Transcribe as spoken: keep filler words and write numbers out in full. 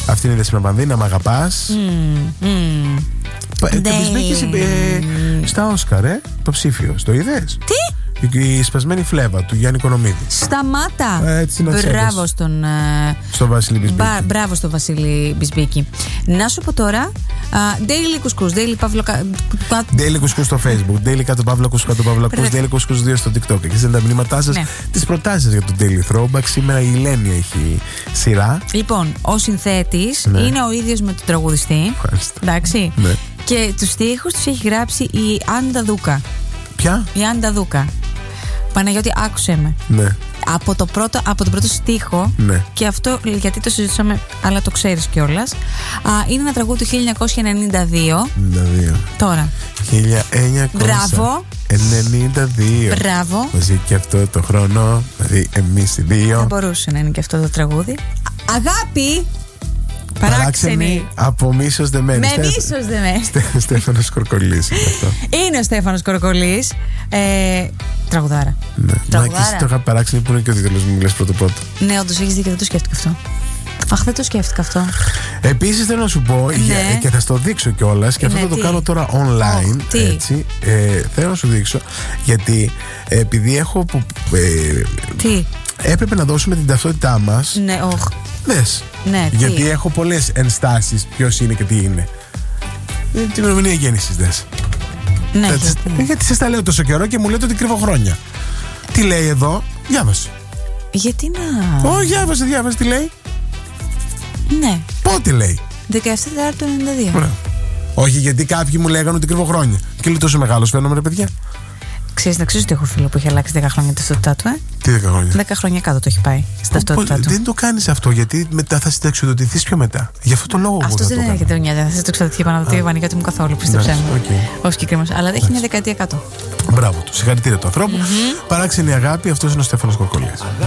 Αυτή είναι η Δεσπιναπανδή, να μ' αγαπάς. Mm, mm. Ε, το Μπισμπίκης ε, στα Όσκαρ, ε, το ψήφιο. Το είδες? Τι? Η σπασμένη φλέβα του Γιάννη Κονομίδη. Σταμάτα! Ε, έτσι να Μπράβο στον, στο Βασίλη Μπισμπίκη. Μπα, μπράβο στον Βασίλη Μπισμπίκη. Να σου πω τώρα. Uh, Daily Κουσκούς, Daily Παύλο. Daily Κουσκούς στο Facebook, Daily κάτω Παύλο Κουσκού, κάτω Παύλο Κουσκού, Daily Κουσκούς δύο στο TikTok. Και στέλνετε τα μηνύματά σας, ναι. Τις προτάσεις για το Daily Throwback. Σήμερα η Ελένη έχει σειρά. Λοιπόν, ο συνθέτης ναι. είναι ο ίδιος με τον τραγουδιστή. Ευχαριστώ. Εντάξει. Ναι. Και τους στίχους τους έχει γράψει η Άντα Δούκα. Ποια? Η Άντα Δούκα. Παναγιώτη, άκουσέ με. Ναι. Από, το πρώτο, από τον πρώτο στίχο, ναι. και αυτό γιατί το συζητήσαμε, αλλά το ξέρεις κιόλας. Είναι ένα τραγούδι του χίλια εννιακόσια ενενήντα δύο. ενενήντα δύο. Τώρα. χίλια εννιακόσια ενενήντα δύο. Μπράβο. Μαζί και αυτό το χρόνο, δηλαδή εμείς οι δύο. Δεν μπορούσε να είναι και αυτό το τραγούδι. Αγάπη! Παράξενη. Από μίσος δεμένη. Με μίσος δεμένη. Στέφανος Κορκολής είναι αυτό. Είναι ο Στέφανος Κορκολής. ε, Τραγουδάρα. Ναι. Μα και εσύ το είχα παράξενη που είναι και ο τίτλος μου, μιλάς πρώτο πρώτο. Ναι, όντως έχεις δίκιο, δεν το σκέφτηκα αυτό. Αχ, δεν το σκέφτηκα αυτό. Επίσης θέλω να σου πω, ναι. για, και θα στο δείξω κιόλας, και αυτό ναι, θα το τι? κάνω τώρα online. Oh, έτσι, ε, θέλω να σου δείξω, γιατί ε, επειδή έχω. Ε, τι? Έπρεπε να δώσουμε την ταυτότητά μας. Ναι, όχι. Δες. Ναι, γιατί τι? έχω πολλές ενστάσεις ποιος είναι και τι είναι. Την ημερομηνία γέννησης, δες. Ναι, γιατί, γιατί. γιατί σας τα λέω τόσο καιρό και μου λέτε ότι κρύβω χρόνια. Τι λέει εδώ, διάβασε. Γιατί να. Ω, διάβασε, διάβασε, τι λέει. Ναι. Πότε λέει. δεκαεπτά Τετάρτου ενενήντα δύο. Ωραία. Όχι, γιατί κάποιοι μου λέγανε ότι κρύβω χρόνια. Και λέει τόσο μεγάλος φαίνομαι, ρε παιδιά. Ξέρεις, να ξέρεις ότι έχω φίλο που έχει αλλάξει δέκα χρόνια την ταυτότητά του, ε. Τι δέκα χρόνια. δέκα χρόνια κάτω το έχει πάει στην ταυτότητά του. Δεν το κάνεις αυτό, γιατί μετά θα συνταξιοδοτηθείς πιο μετά. Γι' αυτό το λόγο. Αυτό δεν είναι και νοιάζει. Θα συνταξιοδοτηθεί πάνω από τη Βανικάτη μου καθόλου, πίστεψέ μου. Ο συγκεκριμένος. Αλλά έχει μια δεκαετία κάτω. Μπράβο του. Συγχαρητήρια του ανθρώπου. Παράξενη αγάπη, αυτός είναι ο Στέφανος Κορκολής.